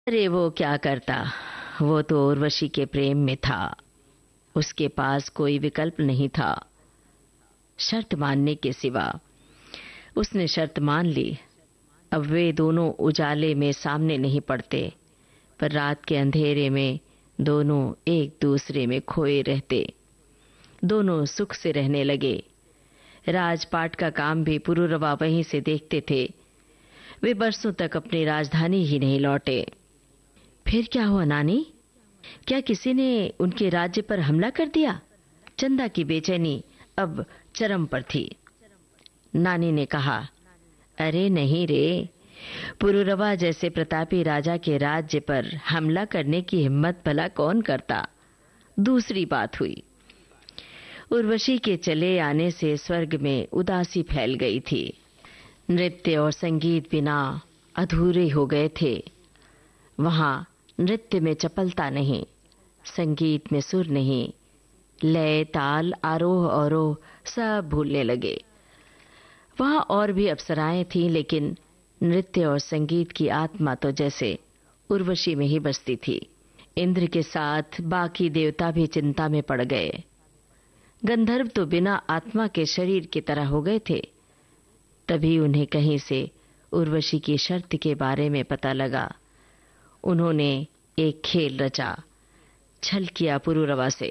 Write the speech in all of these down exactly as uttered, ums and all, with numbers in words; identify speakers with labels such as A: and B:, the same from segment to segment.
A: अरे वो क्या करता, वो तो उर्वशी के प्रेम में था। उसके पास कोई विकल्प नहीं था शर्त मानने के सिवा। उसने शर्त मान ली। अब वे दोनों उजाले में सामने नहीं पड़ते, पर रात के अंधेरे में दोनों एक दूसरे में खोए रहते। दोनों सुख से रहने लगे। राजपाट का काम भी पुरूरवा वहीं से देखते थे। वे बरसों तक अपनी राजधानी ही नहीं लौटे। फिर क्या हुआ नानी? क्या किसी ने उनके राज्य पर हमला कर दिया? चंदा की बेचैनी अब चरम पर थी। नानी ने कहा, अरे नहीं रे, पुरूरवा जैसे प्रतापी राजा के राज्य पर हमला करने की हिम्मत भला कौन करता। दूसरी बात हुई, उर्वशी के चले आने से स्वर्ग में उदासी फैल गई थी। नृत्य और संगीत बिना अधूरे हो गए थे। वहां नृत्य में चपलता नहीं, संगीत में सुर नहीं, लय ताल आरोह अवरोह सब भूलने लगे। वहां और भी अप्सराएं थीं, लेकिन नृत्य और संगीत की आत्मा तो जैसे उर्वशी में ही बसती थी। इंद्र के साथ बाकी देवता भी चिंता में पड़ गए। गंधर्व तो बिना आत्मा के शरीर की तरह हो गए थे। तभी उन्हें कहीं से उर्वशी की शर्त के बारे में पता लगा। उन्होंने एक खेल रचा, छल किया पुरूरवा से।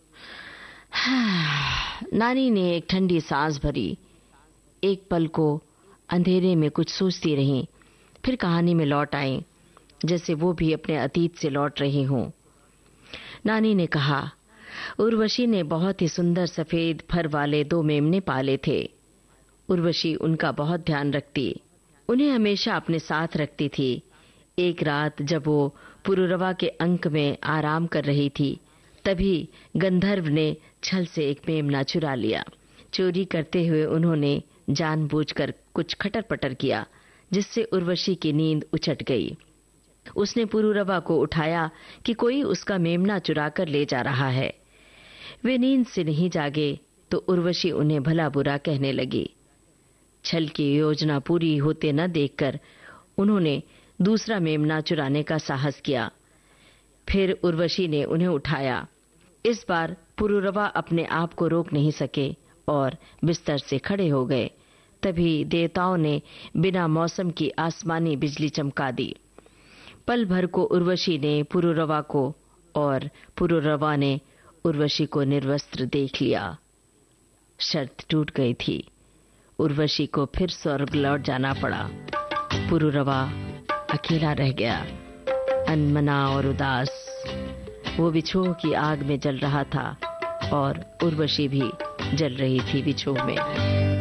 A: नानी ने एक ठंडी सांस भरी। एक पल को अंधेरे में कुछ सोचती रहीं, फिर कहानी में लौट आईं, जैसे वो भी अपने अतीत से लौट रही हों। नानी ने कहा, उर्वशी ने बहुत ही सुंदर सफेद फर वाले दो मेमने पाले थे। उर्वशी उनका बहुत ध्यान रखती, उन्हें हमेशा अपने साथ रखती थी। एक रात जब वो पुरूरवा के अंक में आराम कर रही थी, तभी गंधर्व ने छल से एक मेमना चुरा लिया। चोरी करते हुए उन्होंने जानबूझकर कुछ खटर-पटर किया, जिससे उर्वशी की नींद उचट गई। उसने पुरूरवा को उठाया कि कोई उसका मेमना चुरा कर ले जा रहा है। वे नींद से नहीं जागे तो उर्वशी उन्हें भला बुरा कहने लगी। छल की योजना पूरी होते न देखकर उन्होंने दूसरा मेमना चुराने का साहस किया। फिर उर्वशी ने उन्हें उठाया। इस बार पुरूरवा अपने आप को रोक नहीं सके और बिस्तर से खड़े हो गए। तभी देवताओं ने बिना मौसम की आसमानी बिजली चमका दी। पल भर को उर्वशी ने पुरूरवा को और पुरूरवा ने उर्वशी को निर्वस्त्र देख लिया। शर्त टूट गई थी। उर्वशी को फिर स्वर्ग लौट जाना पड़ा। पुरूरवा अकेला रह गया, अनमना और उदास। वो विछोह की आग में जल रहा था और उर्वशी भी जल रही थी विछोह में।